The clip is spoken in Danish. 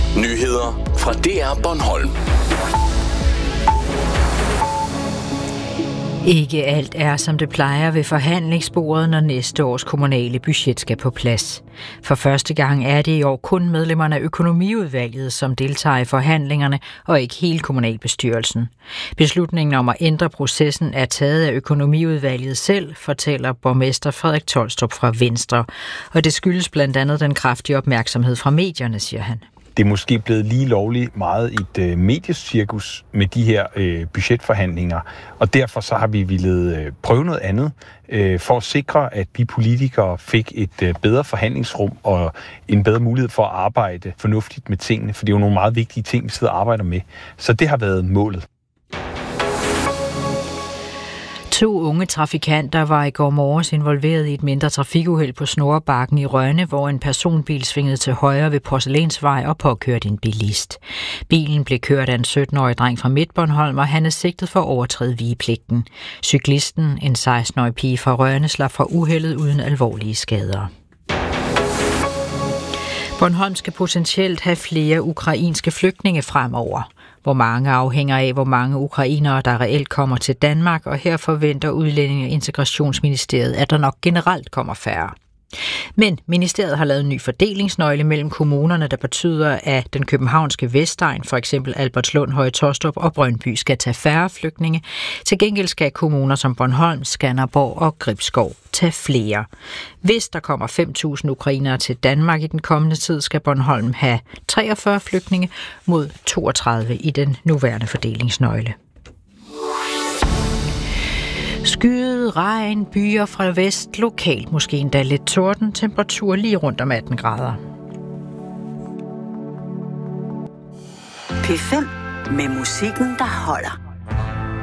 Nyheder fra DR Bornholm. Ikke alt er, som det plejer ved forhandlingsbordet, når næste års kommunale budget skal på plads. For første gang er det i år kun medlemmerne af økonomiudvalget, som deltager i forhandlingerne, og ikke hele kommunalbestyrelsen. Beslutningen om at ændre processen er taget af økonomiudvalget selv, fortæller borgmester Frederik Tolstrup fra Venstre. Og det skyldes blandt andet den kraftige opmærksomhed fra medierne, siger han. Det er måske blevet lige lovligt meget et mediecirkus med de her budgetforhandlinger, og derfor så har vi ville prøve noget andet for at sikre, at vi politikere fik et bedre forhandlingsrum og en bedre mulighed for at arbejde fornuftigt med tingene, for det er jo nogle meget vigtige ting, vi sidder og arbejder med. Så det har været målet. 2 unge trafikanter var i går morges involveret i et mindre trafikuheld på Snorebakken i Rønne, hvor en personbil svingede til højre ved Porcelænsvej og påkørte en bilist. Bilen blev kørt af en 17-årig dreng fra Midtbornholm, og han er sigtet for at overtræde vigepligten. Cyklisten, en 16-årig pige fra Rønne, slap fra uheldet uden alvorlige skader. Bornholm skal potentielt have flere ukrainske flygtninge fremover. Hvor mange afhænger af, hvor mange ukrainere, der reelt kommer til Danmark, og her forventer Udlændinge- og Integrationsministeriet, at der nok generelt kommer færre. Men ministeriet har lavet en ny fordelingsnøgle mellem kommunerne, der betyder, at den københavnske Vestegn, for eksempel Albertslund, Høje Taastrup og Brøndby, skal tage færre flygtninge. Til gengæld skal kommuner som Bornholm, Skanderborg og Gribskov tage flere. Hvis der kommer 5.000 ukrainere til Danmark i den kommende tid, skal Bornholm have 43 flygtninge mod 32 i den nuværende fordelingsnøgle. Skyet, regn, byer fra vest, lokalt måske endda lidt torden, temperatur lige rundt om 18 grader. P5 med musikken, der holder.